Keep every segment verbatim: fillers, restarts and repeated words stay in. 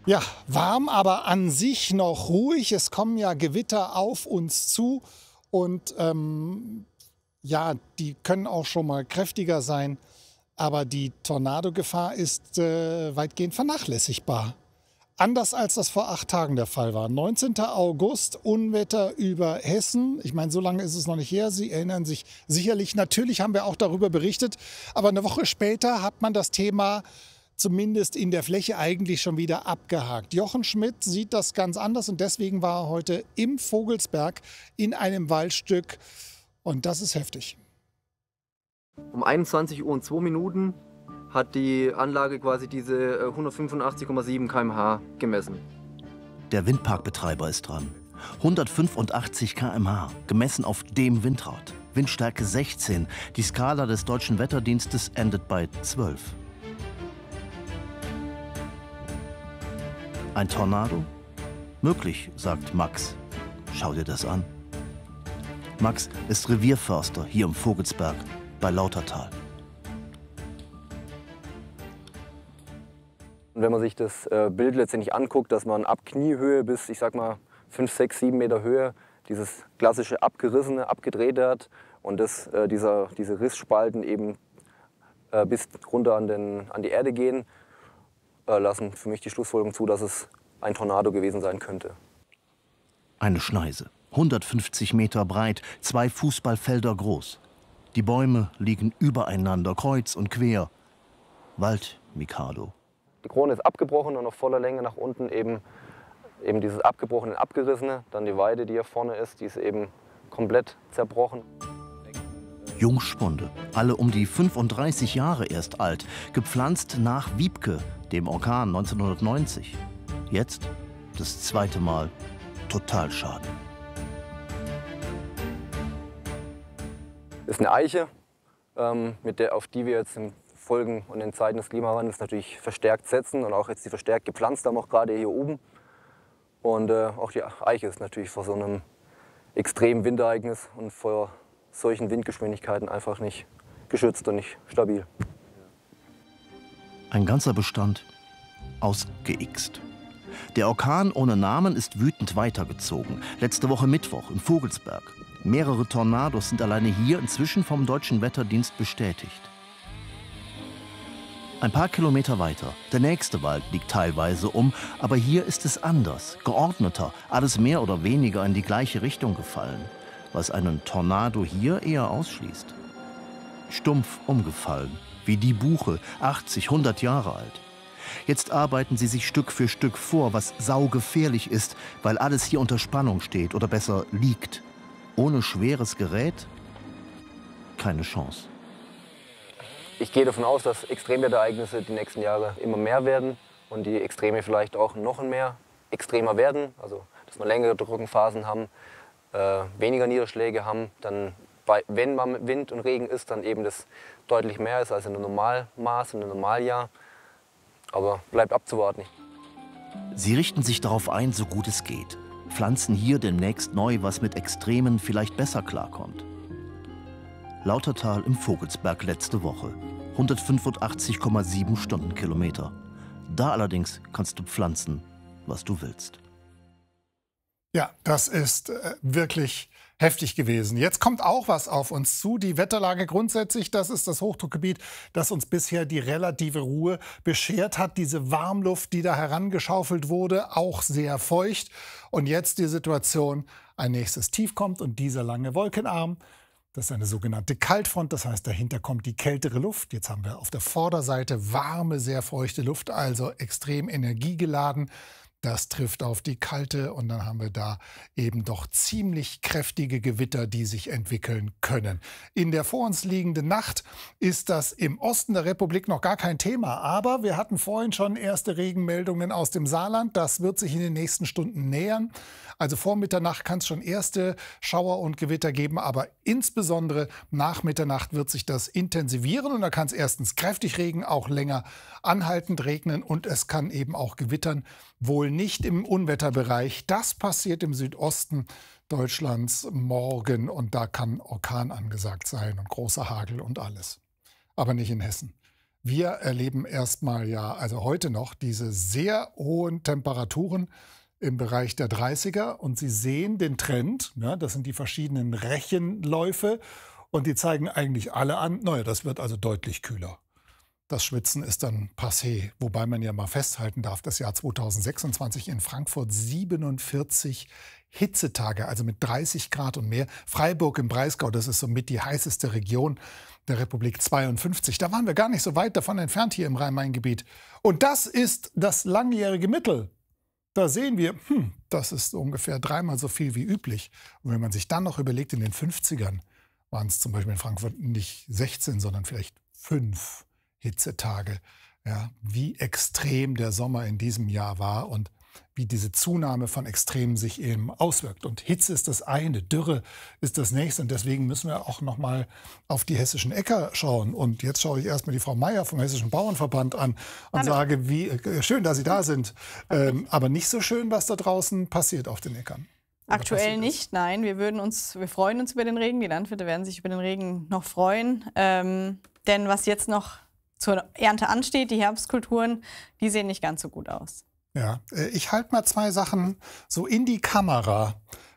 Ja, warm, aber an sich noch ruhig. Es kommen ja Gewitter auf uns zu und ähm, ja, die können auch schon mal kräftiger sein. Aber die Tornadogefahr ist äh, weitgehend vernachlässigbar. Anders als das vor acht Tagen der Fall war. neunzehnter August, Unwetter über Hessen. Ich meine, so lange ist es noch nicht her. Sie erinnern sich sicherlich. Natürlich haben wir auch darüber berichtet. Aber eine Woche später hat man das Thema zumindest in der Fläche eigentlich schon wieder abgehakt. Jochen Schmidt sieht das ganz anders und deswegen war er heute im Vogelsberg in einem Waldstück. Und das ist heftig. Um einundzwanzig Uhr und zwei Minuten hat die Anlage quasi diese hundertfünfundachtzig Komma sieben Kilometer pro Stunde gemessen. Der Windparkbetreiber ist dran. hundertfünfundachtzig Kilometer pro Stunde, gemessen auf dem Windrad. Windstärke sechzehn. Die Skala des Deutschen Wetterdienstes endet bei zwölf. Ein Tornado? Möglich, sagt Max. Schau dir das an. Max ist Revierförster hier im Vogelsberg bei Lautertal. Und wenn man sich das äh, Bild letztendlich anguckt, dass man ab Kniehöhe bis, ich sag mal, fünf, sechs, sieben Meter Höhe dieses klassische abgerissene, abgedrehte hat und das, äh, dieser, diese Rissspalten eben äh, bis runter an, den, an die Erde gehen, äh, lassen für mich die Schlussfolgerung zu, dass es ein Tornado gewesen sein könnte. Eine Schneise, hundertfünfzig Meter breit, zwei Fußballfelder groß. Die Bäume liegen übereinander, kreuz und quer. Wald-Mikado. Die Krone ist abgebrochen und auf voller Länge nach unten eben, eben dieses abgebrochene, abgerissene. Dann die Weide, die hier vorne ist, die ist eben komplett zerbrochen. Jungspunde, alle um die fünfunddreißig Jahre erst alt, gepflanzt nach Wiebke, dem Orkan neunzehnhundertneunzig. Jetzt das zweite Mal Totalschaden. Das ist eine Eiche, ähm, mit der, auf die wir jetzt im Folgen und in Zeiten des Klimawandels natürlich verstärkt setzen und auch jetzt die verstärkt gepflanzt haben, auch gerade hier oben. Und äh, auch die Eiche ist natürlich vor so einem extremen Windereignis und vor solchen Windgeschwindigkeiten einfach nicht geschützt und nicht stabil. Ein ganzer Bestand ausgeixt. Der Orkan ohne Namen ist wütend weitergezogen. Letzte Woche Mittwoch im Vogelsberg. Mehrere Tornados sind alleine hier inzwischen vom Deutschen Wetterdienst bestätigt. Ein paar Kilometer weiter, der nächste Wald liegt teilweise um, aber hier ist es anders, geordneter, alles mehr oder weniger in die gleiche Richtung gefallen, was einen Tornado hier eher ausschließt. Stumpf umgefallen, wie die Buche, achtzig, hundert Jahre alt. Jetzt arbeiten sie sich Stück für Stück vor, was saugefährlich ist, weil alles hier unter Spannung steht oder besser liegt. Ohne schweres Gerät keine Chance. Ich gehe davon aus, dass Extremwetterereignisse die nächsten Jahre immer mehr werden und die Extreme vielleicht auch noch mehr extremer werden. Also, dass wir längere Trockenphasen haben, äh, weniger Niederschläge haben. Dann, bei, wenn mal Wind und Regen ist, dann eben das deutlich mehr ist als in einem Normalmaß, in einem Normaljahr. Aber bleibt abzuwarten. Sie richten sich darauf ein, so gut es geht. Pflanzen hier demnächst neu, was mit Extremen vielleicht besser klarkommt. Lautertal im Vogelsberg letzte Woche. hundertfünfundachtzig Komma sieben Stundenkilometer. Da allerdings kannst du pflanzen, was du willst. Ja, das ist äh, wirklich heftig gewesen. Jetzt kommt auch was auf uns zu. Die Wetterlage grundsätzlich, das ist das Hochdruckgebiet, das uns bisher die relative Ruhe beschert hat. Diese Warmluft, die da herangeschaufelt wurde, auch sehr feucht. Und jetzt die Situation, ein nächstes Tief kommt und dieser lange Wolkenarm. Das ist eine sogenannte Kaltfront, das heißt, dahinter kommt die kältere Luft. Jetzt haben wir auf der Vorderseite warme, sehr feuchte Luft, also extrem energiegeladen. Das trifft auf die kalte und dann haben wir da eben doch ziemlich kräftige Gewitter, die sich entwickeln können. In der vor uns liegenden Nacht ist das im Osten der Republik noch gar kein Thema. Aber wir hatten vorhin schon erste Regenmeldungen aus dem Saarland. Das wird sich in den nächsten Stunden nähern. Also vor Mitternacht kann es schon erste Schauer und Gewitter geben. Aber insbesondere nach Mitternacht wird sich das intensivieren. Und da kann es erstens kräftig regnen, auch länger anhaltend regnen. Und es kann eben auch gewittern. Wohl nicht im Unwetterbereich. Das passiert im Südosten Deutschlands morgen und da kann Orkan angesagt sein und großer Hagel und alles. Aber nicht in Hessen. Wir erleben erstmal ja, also heute noch, diese sehr hohen Temperaturen im Bereich der dreißiger. Und Sie sehen den Trend, ne? Das sind die verschiedenen Rechenläufe. Und die zeigen eigentlich alle an, naja, das wird also deutlich kühler. Das Schwitzen ist dann passé. Wobei man ja mal festhalten darf, das Jahr zweitausendsechsundzwanzig in Frankfurt siebenundvierzig Hitzetage, also mit dreißig Grad und mehr. Freiburg im Breisgau, das ist somit die heißeste Region der Republik, zweiundfünfzig. Da waren wir gar nicht so weit davon entfernt hier im Rhein-Main-Gebiet. Und das ist das langjährige Mittel. Da sehen wir, hm, das ist ungefähr dreimal so viel wie üblich. Und wenn man sich dann noch überlegt, in den fünfzigern waren es zum Beispiel in Frankfurt nicht sechzehn, sondern vielleicht fünf Hitzetage. Ja, wie extrem der Sommer in diesem Jahr war und wie diese Zunahme von Extremen sich eben auswirkt. Und Hitze ist das eine, Dürre ist das nächste. Und deswegen müssen wir auch noch mal auf die hessischen Äcker schauen. Und jetzt schaue ich erstmal die Frau Meier vom Hessischen Bauernverband an und Hallo. sage, wie äh, schön, dass Sie da sind. Ähm, aber nicht so schön, was da draußen passiert auf den Äckern. Aktuell nicht, nein. Wir, würden uns, wir freuen uns über den Regen. Die Landwirte werden sich über den Regen noch freuen. Ähm, denn was jetzt noch zur Ernte ansteht, die Herbstkulturen, die sehen nicht ganz so gut aus. Ja, ich halte mal zwei Sachen so in die Kamera.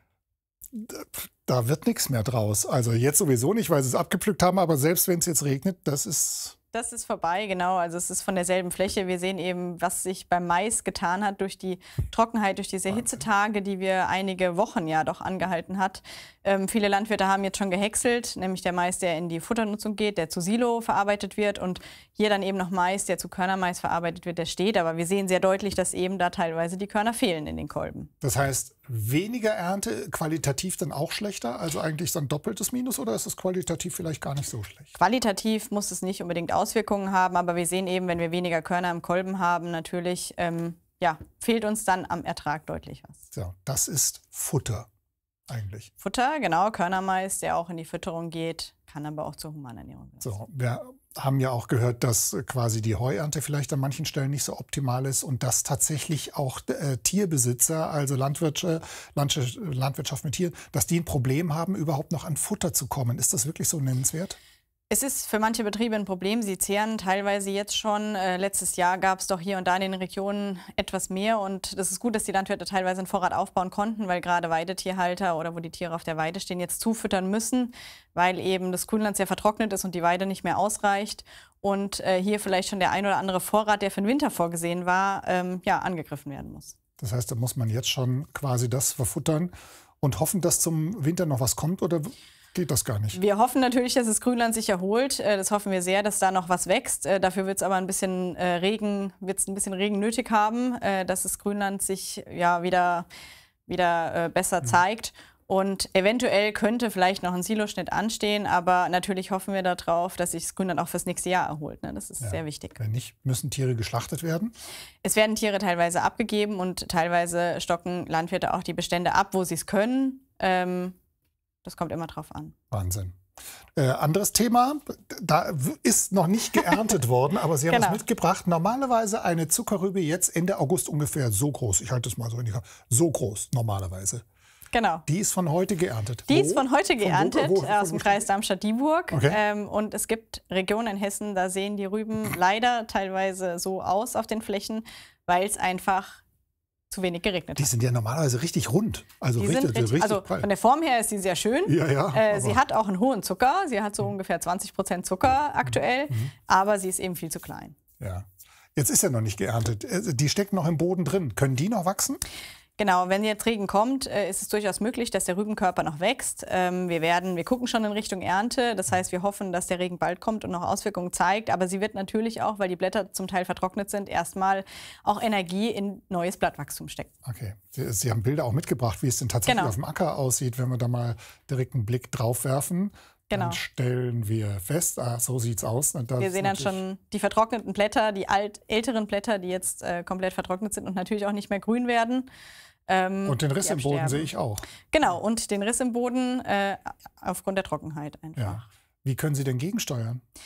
Da wird nichts mehr draus. Also jetzt sowieso nicht, weil sie es abgepflückt haben, aber selbst wenn es jetzt regnet, das ist... Das ist vorbei, genau. Also es ist von derselben Fläche. Wir sehen eben, was sich beim Mais getan hat durch die Trockenheit, durch diese Hitzetage, die wir einige Wochen ja doch angehalten hat. Ähm, viele Landwirte haben jetzt schon gehäckselt, nämlich der Mais, der in die Futternutzung geht, der zu Silo verarbeitet wird und hier dann eben noch Mais, der zu Körnermais verarbeitet wird, der steht. Aber wir sehen sehr deutlich, dass eben da teilweise die Körner fehlen in den Kolben. Das heißt, weniger Ernte, qualitativ dann auch schlechter? Also eigentlich dann doppeltes Minus oder ist es qualitativ vielleicht gar nicht so schlecht? Qualitativ muss es nicht unbedingt Auswirkungen haben, aber wir sehen eben, wenn wir weniger Körner im Kolben haben, natürlich ähm, ja, fehlt uns dann am Ertrag deutlich was. So, das ist Futter eigentlich. Futter, genau, Körnermais, der auch in die Fütterung geht, kann aber auch zur Humanernährung werden. So, wir haben ja auch gehört, dass quasi die Heuernte vielleicht an manchen Stellen nicht so optimal ist und dass tatsächlich auch äh, Tierbesitzer, also Landwirtschaft, Landwirtschaft mit Tieren, dass die ein Problem haben, überhaupt noch an Futter zu kommen. Ist das wirklich so nennenswert? Es ist für manche Betriebe ein Problem. Sie zehren teilweise jetzt schon. Äh, letztes Jahr gab es doch hier und da in den Regionen etwas mehr. Und das ist gut, dass die Landwirte teilweise einen Vorrat aufbauen konnten, weil gerade Weidetierhalter oder wo die Tiere auf der Weide stehen, jetzt zufüttern müssen, weil eben das Grünland sehr vertrocknet ist und die Weide nicht mehr ausreicht. Und äh, hier vielleicht schon der ein oder andere Vorrat, der für den Winter vorgesehen war, ähm, ja, angegriffen werden muss. Das heißt, da muss man jetzt schon quasi das verfuttern und hoffen, dass zum Winter noch was kommt, oder geht das gar nicht? Wir hoffen natürlich, dass das Grünland sich erholt. Das hoffen wir sehr, dass da noch was wächst. Dafür wird es aber ein bisschen Regen, wird's ein bisschen Regen nötig haben, dass das Grünland sich ja wieder, wieder besser mhm. zeigt. Und eventuell könnte vielleicht noch ein Siloschnitt anstehen, aber natürlich hoffen wir darauf, dass sich das Grünland auch fürs nächste Jahr erholt. Das ist ja sehr wichtig. Wenn nicht, müssen Tiere geschlachtet werden? Es werden Tiere teilweise abgegeben und teilweise stocken Landwirte auch die Bestände ab, wo sie es können. Ähm, Das kommt immer drauf an. Wahnsinn. Äh, anderes Thema, da ist noch nicht geerntet worden, aber Sie haben genau. es mitgebracht. Normalerweise eine Zuckerrübe jetzt Ende August ungefähr so groß. Ich halte es mal so in die Kamera. So groß normalerweise. Genau. Die ist von heute geerntet. Die wo? ist von heute geerntet, von wo, wo, aus dem Kreis Darmstadt-Dieburg. Okay. Ähm, und es gibt Regionen in Hessen, da sehen die Rüben leider teilweise so aus auf den Flächen, weil es einfach zu wenig geregnet Die hat. sind ja normalerweise richtig rund. Also, die richtig, sind richtig, richtig also prall. von der Form her ist sie sehr schön. Ja, ja, äh, sie hat auch einen hohen Zucker. Sie hat so ungefähr zwanzig Prozent Zucker aktuell. Mhm. Aber sie ist eben viel zu klein. Ja. Jetzt ist ja noch nicht geerntet. Die stecken noch im Boden drin. Können die noch wachsen? Genau, wenn jetzt Regen kommt, ist es durchaus möglich, dass der Rübenkörper noch wächst. Wir werden, wir gucken schon in Richtung Ernte. Das heißt, wir hoffen, dass der Regen bald kommt und noch Auswirkungen zeigt. Aber sie wird natürlich auch, weil die Blätter zum Teil vertrocknet sind, erstmal auch Energie in neues Blattwachstum stecken. Okay. Sie, Sie haben Bilder auch mitgebracht, wie es denn tatsächlich genau. auf dem Acker aussieht, wenn wir da mal direkt einen Blick drauf werfen. Genau. Dann stellen wir fest, ah, so sieht es aus. Das wir sehen dann schon die vertrockneten Blätter, die alt, älteren Blätter, die jetzt äh, komplett vertrocknet sind und natürlich auch nicht mehr grün werden. Ähm, und den Riss im Boden sehe ich auch. Genau, und den Riss im Boden äh, aufgrund der Trockenheit einfach. Ja. Wie können Sie denn gegensteuern?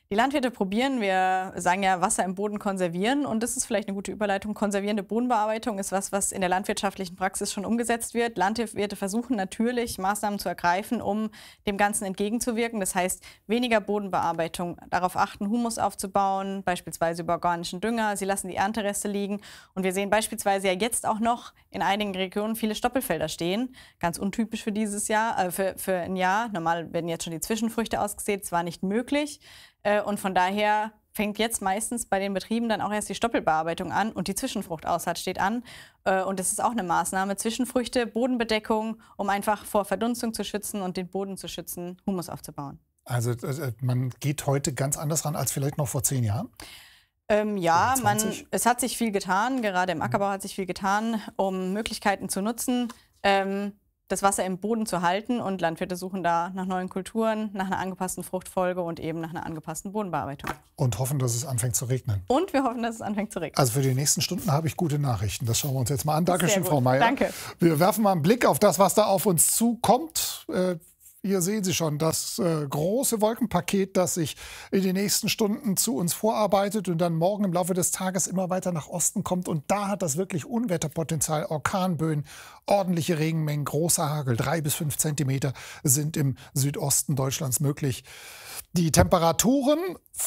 Die Landwirte probieren, wir sagen ja Wasser im Boden konservieren und das ist vielleicht eine gute Überleitung. Konservierende Bodenbearbeitung ist was, was in der landwirtschaftlichen Praxis schon umgesetzt wird. Landwirte versuchen natürlich, Maßnahmen zu ergreifen, um dem Ganzen entgegenzuwirken. Das heißt, weniger Bodenbearbeitung, darauf achten, Humus aufzubauen, beispielsweise über organischen Dünger. Sie lassen die Erntereste liegen und wir sehen beispielsweise ja jetzt auch noch in einigen Regionen viele Stoppelfelder stehen. Ganz untypisch für dieses Jahr, äh, für, für ein Jahr. Normal werden jetzt schon die Zwischenfrüchte ausgesät, das war nicht möglich. Und von daher fängt jetzt meistens bei den Betrieben dann auch erst die Stoppelbearbeitung an und die Zwischenfruchtaussaat steht an. Und das ist auch eine Maßnahme, Zwischenfrüchte, Bodenbedeckung, um einfach vor Verdunstung zu schützen und den Boden zu schützen, Humus aufzubauen. Also man geht heute ganz anders ran als vielleicht noch vor zehn Jahren? Ähm, ja, man, es hat sich viel getan, gerade im Ackerbau hat sich viel getan, um Möglichkeiten zu nutzen. Ähm, das Wasser im Boden zu halten und Landwirte suchen da nach neuen Kulturen, nach einer angepassten Fruchtfolge und eben nach einer angepassten Bodenbearbeitung. Und hoffen, dass es anfängt zu regnen. Und wir hoffen, dass es anfängt zu regnen. Also für die nächsten Stunden habe ich gute Nachrichten. Das schauen wir uns jetzt mal an. Dankeschön, Sehr Frau gut. Meier. Danke. Wir werfen mal einen Blick auf das, was da auf uns zukommt. Äh, Hier sehen Sie schon das äh, große Wolkenpaket, das sich in den nächsten Stunden zu uns vorarbeitet und dann morgen im Laufe des Tages immer weiter nach Osten kommt. Und da hat das wirklich Unwetterpotenzial, Orkanböen, ordentliche Regenmengen, großer Hagel, drei bis fünf Zentimeter sind im Südosten Deutschlands möglich. Die Temperaturen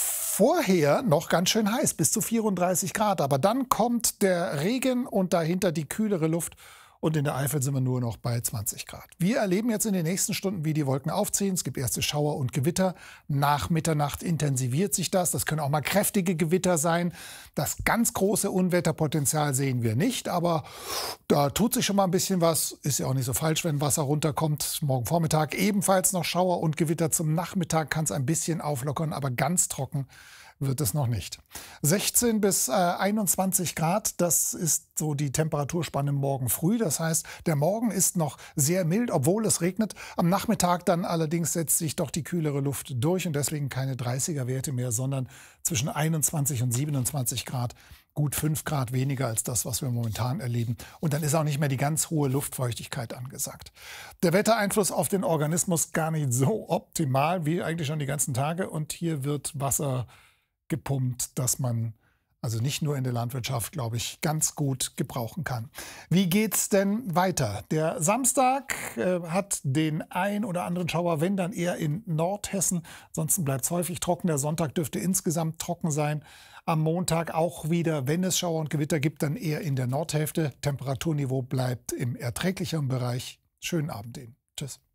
vorher noch ganz schön heiß, bis zu vierunddreißig Grad. Aber dann kommt der Regen und dahinter die kühlere Luft. Und in der Eifel sind wir nur noch bei zwanzig Grad. Wir erleben jetzt in den nächsten Stunden, wie die Wolken aufziehen. Es gibt erste Schauer und Gewitter. Nach Mitternacht intensiviert sich das. Das können auch mal kräftige Gewitter sein. Das ganz große Unwetterpotenzial sehen wir nicht. Aber da tut sich schon mal ein bisschen was. Ist ja auch nicht so falsch, wenn Wasser runterkommt. Morgen Vormittag ebenfalls noch Schauer und Gewitter. Zum Nachmittag kann es ein bisschen auflockern, aber ganz trocken wird es noch nicht. sechzehn bis einundzwanzig Grad, das ist so die Temperaturspanne morgen früh. Das heißt, der Morgen ist noch sehr mild, obwohl es regnet. Am Nachmittag dann allerdings setzt sich doch die kühlere Luft durch und deswegen keine dreißiger Werte mehr, sondern zwischen einundzwanzig und siebenundzwanzig Grad. Gut fünf Grad weniger als das, was wir momentan erleben. Und dann ist auch nicht mehr die ganz hohe Luftfeuchtigkeit angesagt. Der Wettereinfluss auf den Organismus gar nicht so optimal wie eigentlich schon die ganzen Tage. Und hier wird Wasser gepumpt, dass man also nicht nur in der Landwirtschaft, glaube ich, ganz gut gebrauchen kann. Wie geht's denn weiter? Der Samstag äh, hat den ein oder anderen Schauer, wenn dann eher in Nordhessen. Ansonsten bleibt es häufig trocken. Der Sonntag dürfte insgesamt trocken sein. Am Montag auch wieder, wenn es Schauer und Gewitter gibt, dann eher in der Nordhälfte. Temperaturniveau bleibt im erträglicheren Bereich. Schönen Abend Ihnen. Tschüss.